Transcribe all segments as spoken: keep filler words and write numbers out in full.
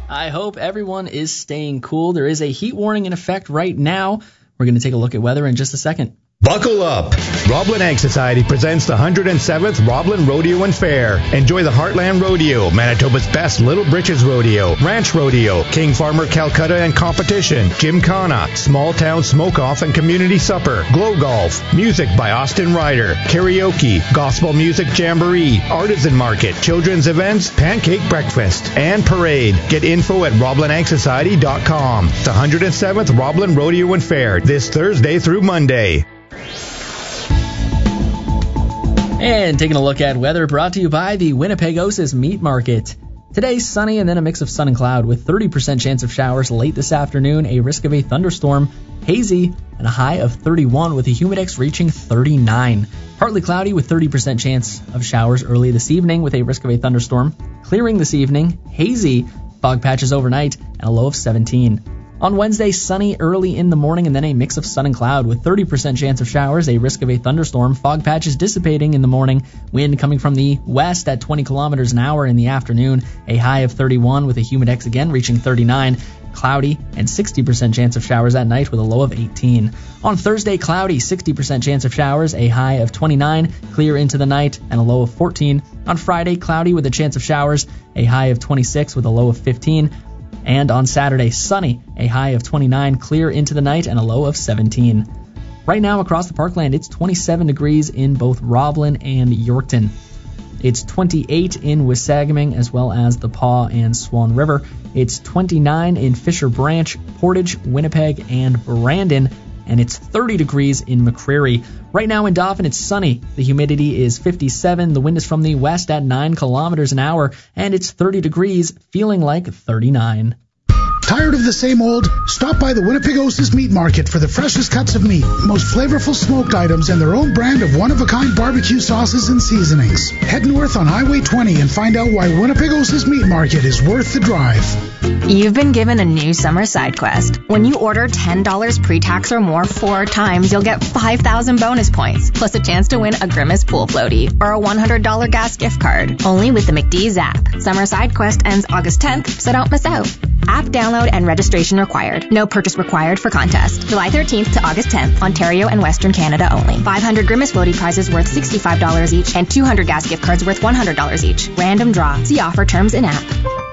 I hope everyone is staying cool. There is a heat warning in effect right now. We're going to take a look at weather in just a second. Buckle up! Roblin Ag Society presents the one hundred seventh Roblin Rodeo and Fair. Enjoy the Heartland Rodeo, Manitoba's best Little Britches Rodeo, Ranch Rodeo, King Farmer Calcutta and Competition, Gymkhana, Small Town Smoke-Off and Community Supper, Glow Golf, music by Austin Ryder, karaoke, gospel music jamboree, artisan market, children's events, pancake breakfast, and parade. Get info at roblin ag society dot com. The one hundred seventh Roblin Rodeo and Fair, this Thursday through Monday. And taking a look at weather brought to you by the Winnipegosis Meat Market. Today, sunny and then a mix of sun and cloud with thirty percent chance of showers late this afternoon, a risk of a thunderstorm, hazy, and a high of thirty-one with a humidex reaching thirty-nine. Partly cloudy with thirty percent chance of showers early this evening with a risk of a thunderstorm. Clearing this evening, hazy, fog patches overnight, and a low of seventeen. On Wednesday, sunny early in the morning and then a mix of sun and cloud with thirty percent chance of showers, a risk of a thunderstorm, fog patches dissipating in the morning, wind coming from the west at twenty kilometers an hour in the afternoon, a high of thirty-one with a humidex again reaching thirty-nine, cloudy and sixty percent chance of showers at night with a low of eighteen. On Thursday, cloudy, sixty percent chance of showers, a high of twenty-nine, clear into the night and a low of fourteen. On Friday, cloudy with a chance of showers, a high of twenty-six with a low of fifteen. And on Saturday, sunny, a high of twenty-nine, clear into the night, and a low of seventeen. Right now across the parkland, it's twenty-seven degrees in both Roblin and Yorkton. It's twenty-eight in Wissahickon as well as the Paw and Swan River. It's twenty-nine in Fisher Branch, Portage, Winnipeg, and Brandon. And it's thirty degrees in McCreary. Right now in Dauphin, it's sunny. The humidity is fifty-seven. The wind is from the west at nine kilometers an hour. And it's thirty degrees, feeling like thirty-nine. Tired of the same old? Stop by the Winnipegosis Meat Market for the freshest cuts of meat, most flavorful smoked items, and their own brand of one-of-a-kind barbecue sauces and seasonings. Head north on Highway twenty and find out why Winnipegosis Meat Market is worth the drive. You've been given a new summer side quest. When you order ten dollars pre-tax or more four times, you'll get five thousand bonus points, plus a chance to win a Grimace pool floaty or a one hundred dollars gas gift card. Only with the McDee's app. Summer side quest ends August tenth, so don't miss out. App download and registration required. No purchase required for contest. July thirteenth to August tenth, Ontario and Western Canada only. five hundred Grimace floaty prizes worth sixty-five dollars each and two hundred gas gift cards worth one hundred dollars each. Random draw. See offer terms in app.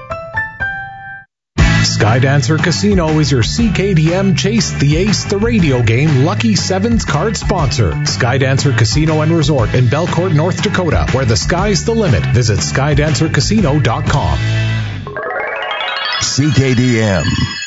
Skydancer Casino is your C K D M Chase the Ace the radio game Lucky Sevens card sponsor. Skydancer Casino and Resort in Belcourt, North Dakota, where the sky's the limit. Visit skydancer casino dot com. C K D M.